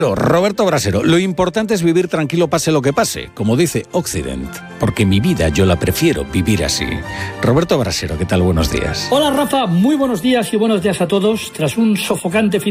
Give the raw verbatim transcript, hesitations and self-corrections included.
Roberto Brasero, lo importante es vivir tranquilo pase lo que pase, como dice Occident, porque mi vida yo la prefiero vivir así. Roberto Brasero, ¿qué tal? Buenos días. Hola Rafa, muy buenos días y buenos días a todos. Tras un sofocante fin